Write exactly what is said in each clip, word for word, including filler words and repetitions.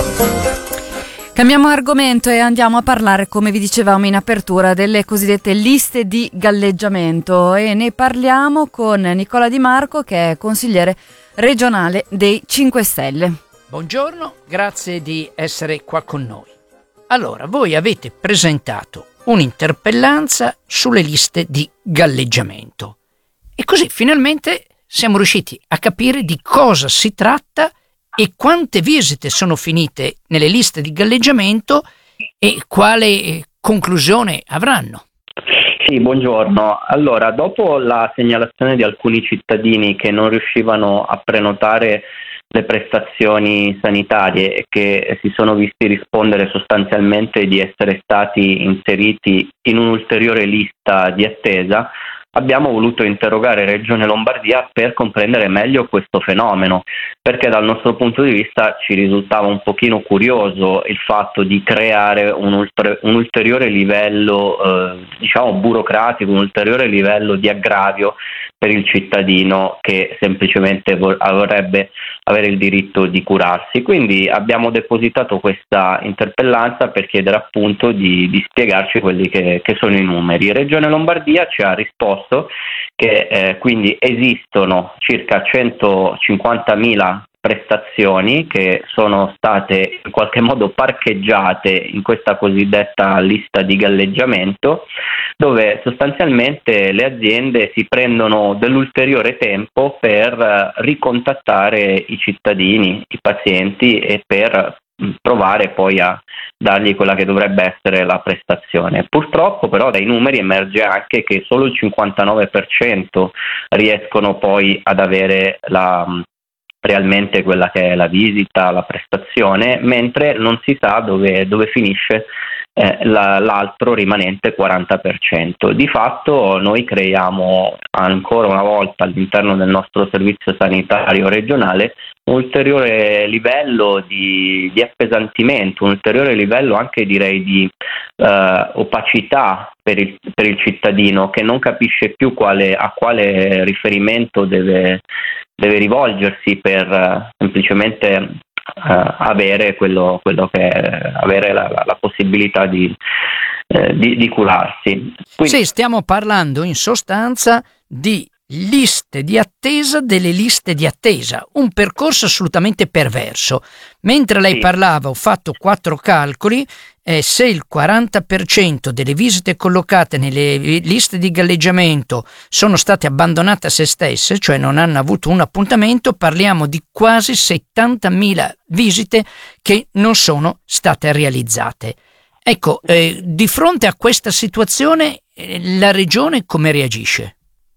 Cambiamo argomento e andiamo a parlare, come vi dicevamo in apertura, delle cosiddette liste di galleggiamento, e ne parliamo con Nicola Di Marco, che è consigliere regionale dei cinque Stelle. Buongiorno, grazie di essere qua con noi. Allora, voi avete presentato un'interpellanza sulle liste di galleggiamento e così finalmente siamo riusciti a capire di cosa si tratta e quante visite sono finite nelle liste di galleggiamento e quale conclusione avranno. Sì, buongiorno. Allora, dopo la segnalazione di alcuni cittadini che non riuscivano a prenotare le prestazioni sanitarie e che si sono visti rispondere sostanzialmente di essere stati inseriti in un'ulteriore lista di attesa, abbiamo voluto interrogare Regione Lombardia per comprendere meglio questo fenomeno, perché dal nostro punto di vista ci risultava un pochino curioso il fatto di creare un, ulter- un ulteriore livello eh, diciamo burocratico, un ulteriore livello di aggravio per il cittadino che semplicemente vor- vorrebbe avere il diritto di curarsi. Quindi abbiamo depositato questa interpellanza per chiedere appunto di, di spiegarci quelli che, che sono i numeri. Regione Lombardia ci ha risposto che eh, quindi esistono circa centocinquantamila prestazioni che sono state in qualche modo parcheggiate in questa cosiddetta lista di galleggiamento, dove sostanzialmente le aziende si prendono dell'ulteriore tempo per ricontattare i cittadini, i pazienti, e per provare poi a dargli quella che dovrebbe essere la prestazione. Purtroppo però dai numeri emerge anche che solo il cinquantanove per cento riescono poi ad avere la realmente quella che è la visita, la prestazione, mentre non si sa dove, dove finisce eh, la, l'altro rimanente quaranta per cento. Di fatto noi creiamo ancora una volta all'interno del nostro servizio sanitario regionale un ulteriore livello di, di appesantimento, un ulteriore livello anche direi di eh, opacità per il, per il cittadino, che non capisce più quale, a quale riferimento deve, deve rivolgersi per uh, semplicemente uh, avere quello, quello che avere la, la, la possibilità di, eh, di, di curarsi. Quindi, sì, stiamo parlando in sostanza di liste di attesa delle liste di attesa, un percorso assolutamente perverso. Mentre lei sì. parlava, ho fatto quattro calcoli, eh, se il quaranta per cento delle visite collocate nelle liste di galleggiamento sono state abbandonate a se stesse, cioè non hanno avuto un appuntamento, parliamo di quasi settantamila visite che non sono state realizzate. Ecco, eh, di fronte a questa situazione eh, la Regione come reagisce?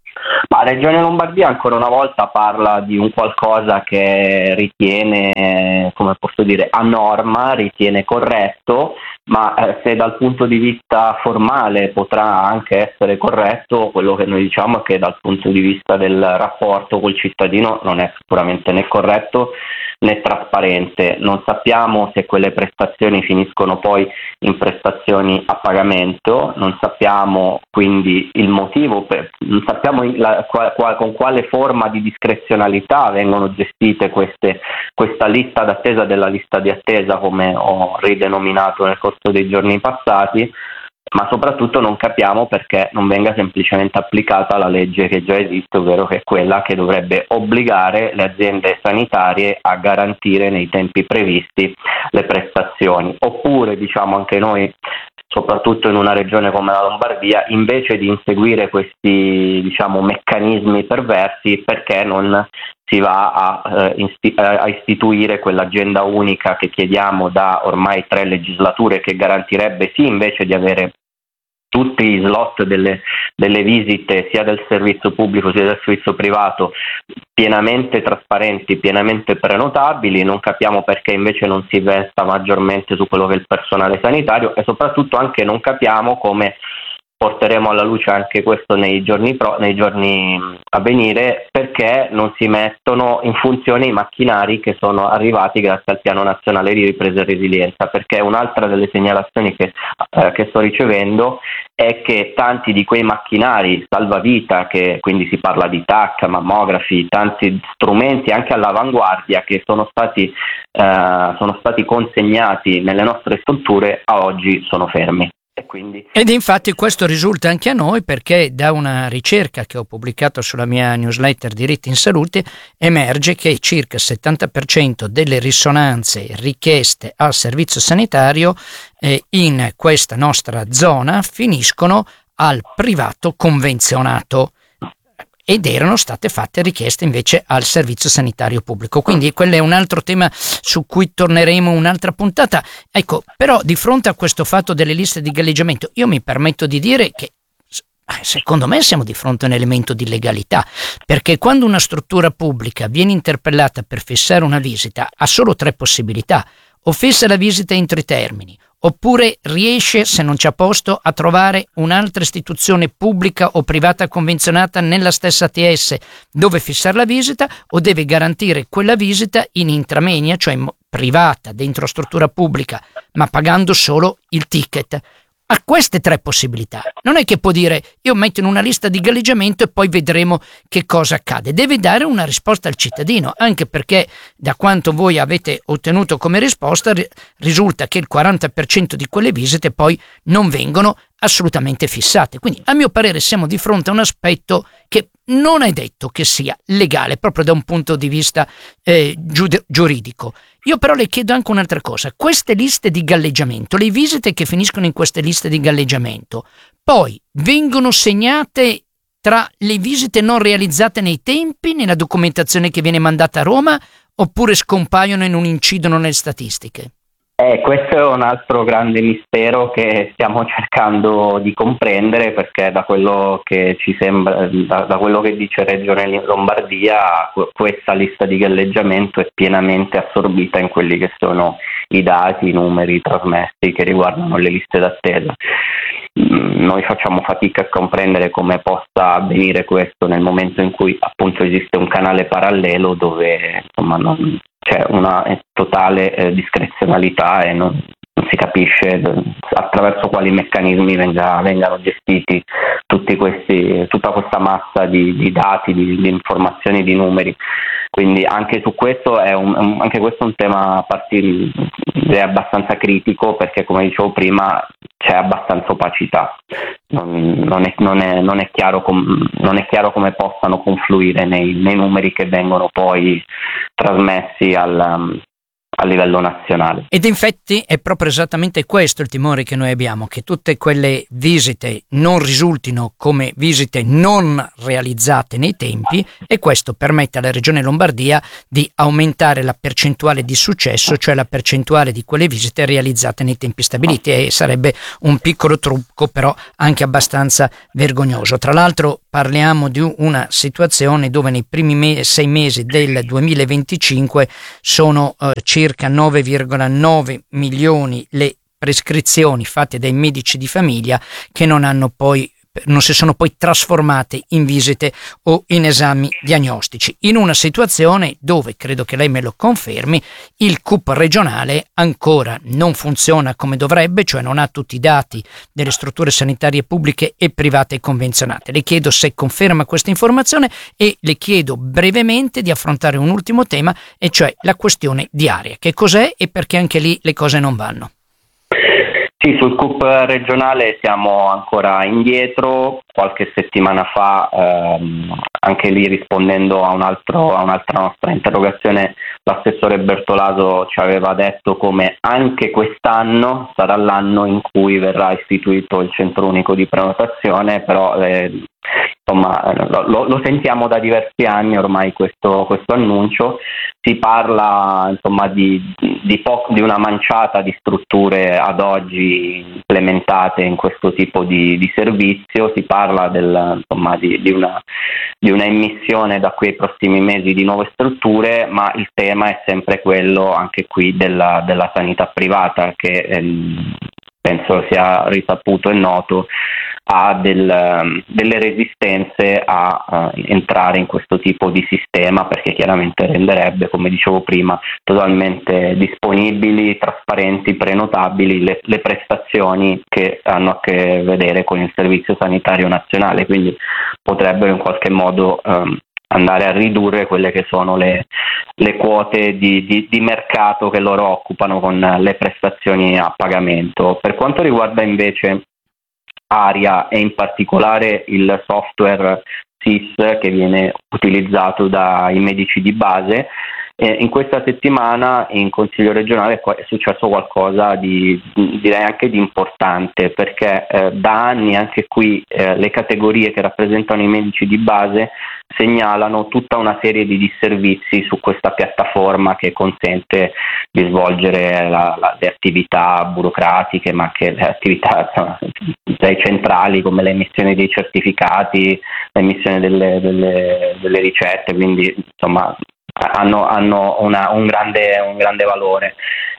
La Regione Lombardia ancora una volta parla di un qualcosa che ritiene, come posso dire, a norma, ritiene corretto, ma eh, se dal punto di vista formale potrà anche essere corretto, quello che noi diciamo è che dal punto di vista del rapporto col cittadino non è sicuramente né corretto né trasparente. Non sappiamo se quelle prestazioni finiscono poi in prestazioni a pagamento, non sappiamo quindi il motivo, per, non sappiamo la, qua, qua, con quale forma di discrezionalità vengono gestite queste, questa lista d'attesa della lista di attesa, come ho ridenominato nel corso dei giorni passati, ma soprattutto non capiamo perché non venga semplicemente applicata la legge che già esiste, ovvero che è quella che dovrebbe obbligare le aziende sanitarie a garantire nei tempi previsti le prestazioni. Oppure, diciamo anche noi, soprattutto in una regione come la Lombardia, invece di inseguire questi diciamo meccanismi perversi, perché non si va a, eh, isti- a istituire quell'agenda unica che chiediamo da ormai tre legislature, che garantirebbe sì invece di avere tutti i slot delle, delle visite sia del servizio pubblico sia del servizio privato pienamente trasparenti, pienamente prenotabili. Non capiamo perché invece non si investa maggiormente su quello che è il personale sanitario, e soprattutto anche non capiamo come porteremo alla luce anche questo nei giorni, pro, nei giorni a venire, perché non si mettono in funzione i macchinari che sono arrivati grazie al Piano Nazionale di Ripresa e Resilienza, perché un'altra delle segnalazioni che, eh, che sto ricevendo è che tanti di quei macchinari salvavita, che quindi si parla di T A C, mammografi, tanti strumenti anche all'avanguardia che sono stati, eh, sono stati consegnati nelle nostre strutture, a oggi sono fermi. E quindi... Ed infatti questo risulta anche a noi, perché da una ricerca che ho pubblicato sulla mia newsletter Diritti in Salute emerge che circa il settanta per cento delle risonanze richieste al servizio sanitario eh, in questa nostra zona finiscono al privato convenzionato, ed erano state fatte richieste invece al servizio sanitario pubblico. Quindi quello è un altro tema su cui torneremo un'altra puntata. Ecco, però di fronte a questo fatto delle liste di galleggiamento, io mi permetto di dire che secondo me siamo di fronte a un elemento di legalità, perché quando una struttura pubblica viene interpellata per fissare una visita ha solo tre possibilità: o fissa la visita entro i termini, oppure riesce, se non c'è posto, a trovare un'altra istituzione pubblica o privata convenzionata nella stessa A T S dove fissare la visita, o deve garantire quella visita in intramenia, cioè privata dentro struttura pubblica, ma pagando solo il ticket. Ha queste tre possibilità. Non è che può dire io metto in una lista di galleggiamento e poi vedremo che cosa accade. Deve dare una risposta al cittadino, anche perché da quanto voi avete ottenuto come risposta risulta che il quaranta per cento di quelle visite poi non vengono assolutamente fissate. Quindi a mio parere siamo di fronte a un aspetto che non è detto che sia legale proprio da un punto di vista eh, giud- giuridico. Io però le chiedo anche un'altra cosa: queste liste di galleggiamento, le visite che finiscono in queste liste di galleggiamento, poi vengono segnate tra le visite non realizzate nei tempi, nella documentazione che viene mandata a Roma, oppure scompaiono e non incidono nelle statistiche? Eh, questo è un altro grande mistero che stiamo cercando di comprendere, perché da quello che ci sembra, da, da quello che dice Regione Lombardia, questa lista di galleggiamento è pienamente assorbita in quelli che sono i dati, i numeri trasmessi che riguardano le liste d'attesa. Noi facciamo fatica a comprendere come possa avvenire questo nel momento in cui appunto esiste un canale parallelo dove insomma non c'è una totale eh, discrezionalità e non, non si capisce attraverso quali meccanismi venga, vengano gestiti tutti questi, tutta questa massa di, di dati, di, di informazioni, di numeri. Quindi anche su questo è un, un, anche questo è un tema parti, è abbastanza critico, perché come dicevo prima c'è abbastanza opacità. Non, non, è, non, è, non, è chiaro com, non è chiaro come possano confluire nei, nei numeri che vengono poi trasmessi al, a livello nazionale. Ed infatti è proprio esattamente questo il timore che noi abbiamo, che tutte quelle visite non risultino come visite non realizzate nei tempi, e questo permette alla Regione Lombardia di aumentare la percentuale di successo, cioè la percentuale di quelle visite realizzate nei tempi stabiliti, e sarebbe un piccolo trucco però anche abbastanza vergognoso. Tra l'altro parliamo di una situazione dove nei primi me- sei mesi del duemilaventicinque sono eh, circa nove virgola nove milioni le prescrizioni fatte dai medici di famiglia che non hanno poi non si sono poi trasformate in visite o in esami diagnostici, in una situazione dove, credo che lei me lo confermi, il C U P regionale ancora non funziona come dovrebbe, cioè non ha tutti i dati delle strutture sanitarie pubbliche e private e convenzionate. Le chiedo se conferma questa informazione e le chiedo brevemente di affrontare un ultimo tema, e cioè la questione diaria. Che cos'è e perché anche lì le cose non vanno? Sì, sul C U P regionale siamo ancora indietro. Qualche settimana fa, ehm, anche lì rispondendo a, un altro, a un'altra nostra interrogazione, l'assessore Bertolaso ci aveva detto come anche quest'anno sarà l'anno in cui verrà istituito il centro unico di prenotazione, però eh, insomma lo, lo sentiamo da diversi anni ormai questo, questo annuncio. Si parla insomma di, di, po- di una manciata di strutture ad oggi implementate in questo tipo di, di servizio, si parla del, insomma, di, di, una, di una emissione da qui ai prossimi mesi di nuove strutture, ma il tema è sempre quello anche qui della, della sanità privata, che ehm, penso sia risaputo e noto. ha del, delle resistenze a uh, entrare in questo tipo di sistema, perché chiaramente renderebbe, come dicevo prima, totalmente disponibili, trasparenti, prenotabili le, le prestazioni che hanno a che vedere con il Servizio Sanitario Nazionale, quindi potrebbero in qualche modo um, andare a ridurre quelle che sono le, le quote di, di, di mercato che loro occupano con le prestazioni a pagamento. Per quanto riguarda invece Aria e in particolare il software S I S che viene utilizzato dai medici di base, eh, in questa settimana in Consiglio regionale è successo qualcosa di, direi anche di importante, perché eh, da anni anche qui eh, le categorie che rappresentano i medici di base segnalano tutta una serie di disservizi su questa piattaforma che consente di svolgere la, la, le attività burocratiche, ma anche le attività insomma, centrali come l'emissione dei certificati, l'emissione delle, delle, delle ricette, quindi insomma hanno, hanno una, un, grande, un grande valore.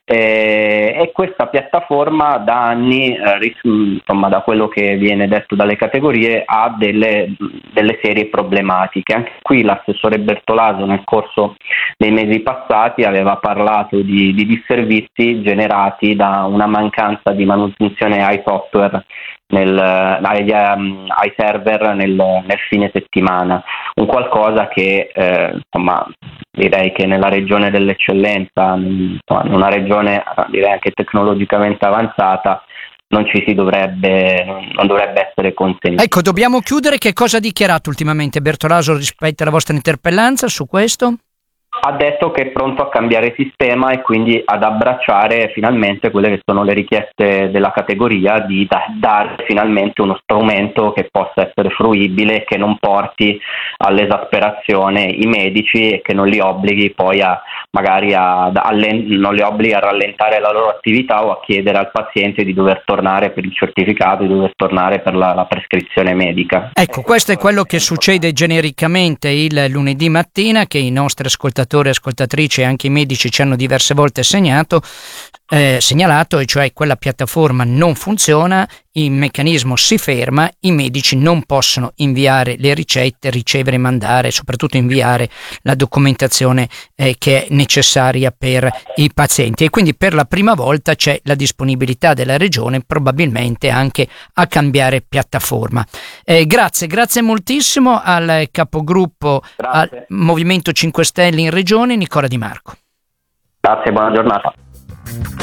E, e questa piattaforma da anni, eh, insomma, da quello che viene detto dalle categorie, ha delle, delle serie problematiche. Anche qui l'assessore Bertolaso nel corso dei mesi passati aveva parlato di, di disservizi generati da una mancanza di manutenzione ai software, nel, ai, um, ai server nel, nel fine settimana, un qualcosa che eh, insomma direi che nella regione dell'eccellenza, insomma, in una regione direi anche tecnologicamente avanzata, non ci si dovrebbe, non dovrebbe essere consentito. Ecco, dobbiamo chiudere. Che cosa ha dichiarato ultimamente Bertolaso rispetto alla vostra interpellanza su questo? Ha detto che è pronto a cambiare sistema e quindi ad abbracciare finalmente quelle che sono le richieste della categoria di da- dare finalmente uno strumento che possa essere fruibile, che non porti all'esasperazione i medici e che non li obblighi poi a magari a, a non li obblighi a rallentare la loro attività o a chiedere al paziente di dover tornare per il certificato, di dover tornare per la, la prescrizione medica. Ecco, questo è quello che succede genericamente il lunedì mattina, che i nostri ascoltatori e ascoltatrici e anche i medici ci hanno diverse volte segnato, eh, segnalato, e cioè quella piattaforma non funziona, il meccanismo si ferma, i medici non possono inviare le ricette, ricevere, mandare, soprattutto inviare la documentazione eh, che è necessaria per i pazienti, e quindi per la prima volta c'è la disponibilità della regione probabilmente anche a cambiare piattaforma. Eh, grazie, grazie moltissimo al capogruppo Grazie. Al Movimento cinque Stelle in regione, Nicola Di Marco. Grazie, buona giornata.